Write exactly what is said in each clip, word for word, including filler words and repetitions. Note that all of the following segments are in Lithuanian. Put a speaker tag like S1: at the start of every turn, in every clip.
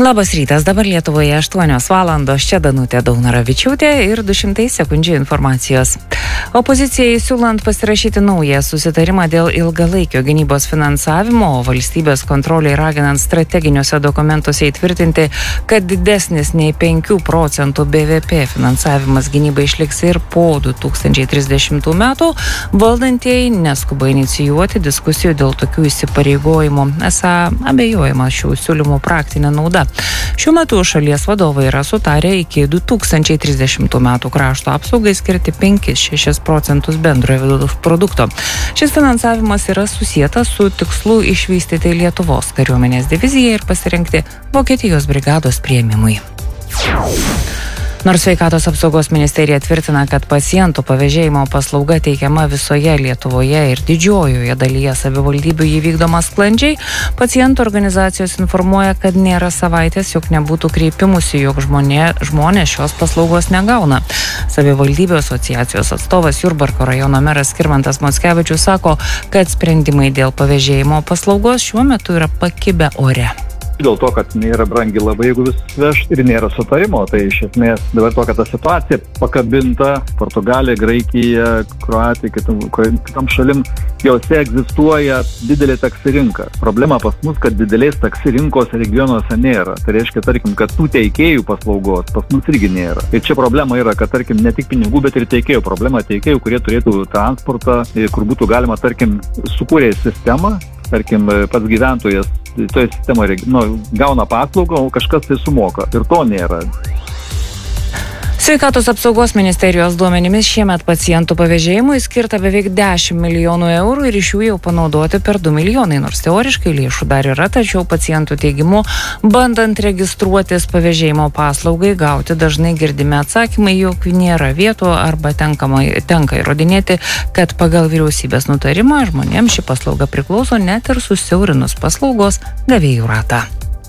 S1: Labas rytas, dabar Lietuvoje aštuonios valandos, čia Danutė Daunaravičiūtė ir du šimtai sekundžių informacijos. Opozicijai siūlant pasirašyti naują susitarimą dėl ilgalaikio gynybos finansavimo, o valstybės kontroliai raginant strateginiuose dokumentuose įtvirtinti, kad didesnis nei penkių procentų B V P finansavimas gynybai išliks ir po du tūkstančiai trisdešimtų metų, valdantieji neskuba inicijuoti diskusijų dėl tokių įsipareigojimų. Esą abejojama šių siūlymų praktinė nauda. Šiuo metu šalies vadovai yra sutarę iki du tūkstančiai trisdešimtų metų krašto apsaugai skirti penkis šešis procentus bendrojo vidaus produkto. Šis finansavimas yra susietas su tikslu išvystyti Lietuvos kariuomenės diviziją ir pasirinkti Vokietijos brigados priėmimui. Nors Sveikatos apsaugos ministerija tvirtina, kad pacientų pavėžėjimo paslauga teikiama visoje Lietuvoje ir didžiojoje dalyje savivaldybių įvykdoma sklandžiai, pacientų organizacijos informuoja, kad nėra savaitės, jog nebūtų kreipimusi, jog žmonė, žmonės šios paslaugos negauna. Savivaldybių asociacijos atstovas Jurbarko rajono meras Skirmantas Mockevičius sako, kad sprendimai dėl pavėžėjimo paslaugos šiuo metu yra pakibę ore.
S2: Dėl to, kad nėra brangi labai, jeigu vis veš ir nėra sutarimo, tai iš esmės dabar tokia ta situacija pakabinta Portugalija, Graikija, Kroatija, kitam, kitam šalim, jose egzistuoja didelė taksi rinka. Problema pas mus, kad didelės taksi rinkos regionuose nėra. Tai reiškia, tarkim, kad tų teikėjų paslaugos pas mus irgi nėra. Ir čia problema yra, kad, tarkim, ne tik pinigų, bet ir teikėjų. Problema teikėjų, kurie turėtų transportą, kur būtų galima, tarkim, sukūrė sistemą, tarkim, pats gyventojas toje sistemoje nu, gauna paslaugą, o kažkas tai sumoka. Ir to nėra.
S1: Sveikatos apsaugos ministerijos duomenimis šiemet pacientų pavėžėjimui skirta beveik dešimt milijonų eurų ir iš jų jau panaudoti per du milijonai, nors teoriškai lėšų dar yra, tačiau pacientų teigimu, bandant registruotis pavėžėjimo paslaugai, gauti dažnai girdimi atsakymai, jog nėra vietų arba tenkama, tenka įrodinėti, kad pagal vyriausybės nutarimą žmonėms ši paslauga priklauso net ir susiaurinus paslaugos gavėjų ratą.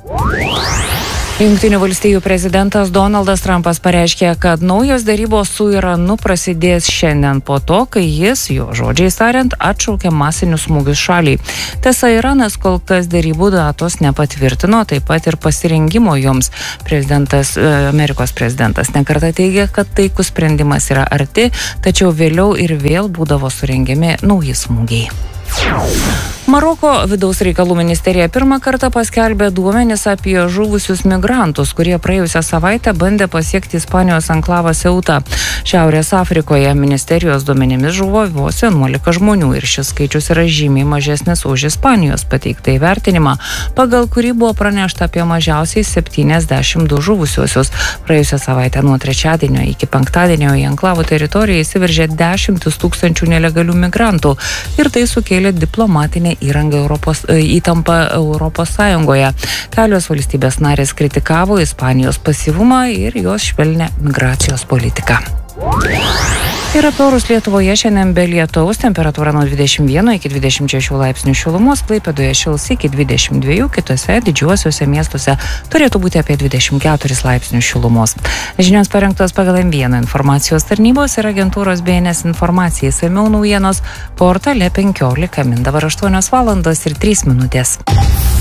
S1: Jungtinių valstijų prezidentas Donaldas Trumpas pareiškė, kad naujos derybos su Iranu prasidės šiandien po to, kai jis, jo žodžiais tariant, atšaukė masinius smūgius šaliai. Tiesa, Iranas kol kas derybų datos nepatvirtino, taip pat ir pasirengimo joms. Prezidentas, Amerikos prezidentas nekartą teigė, kad taikus sprendimas yra arti, tačiau vėliau ir vėl būdavo surengiami nauji smūgiai. Maroko vidaus reikalų ministerija pirmą kartą paskelbė duomenis apie žuvusius migrantus, kurie praėjusią savaitę bandė pasiekti Ispanijos anklavą Ceutą. Šiaurės Afrikoje ministerijos duomenimis žuvo vos vienuolika žmonių ir šis skaičius yra žymiai mažesnis už Ispanijos pateiktą įvertinimą, pagal kurį buvo pranešta apie mažiausiai septyniasdešimt du žuvusiuosius. Praėjusią savaitę nuo trečiadienio iki penktadienio į anklavo teritoriją įsiveržė dešimtis tūkstančių nelegalių migrantų ir tai sukėlė diplomatinę įrangą Europos, įtampą Europos Sąjungoje. Kelios valstybės narės kritikavo Ispanijos pasyvumą ir jos švelnią migracijos politiką. Ir apie orus Lietuvoje šiandien be lietaus, temperatūra nuo dvidešimt vieno iki dvidešimt šešių laipsnių šilumos, Klaipėdoje šils iki dvidešimt dviejų, kitose didžiuosiuose miestuose turėtų būti apie dvidešimt keturis laipsnius šilumos. Žinios parengtos pagal M vieną informacijos tarnybos ir agentūros B N S informacija. Išsamiau naujienos portale penkiolika min. Dabar aštuonios valandos ir trys minutės.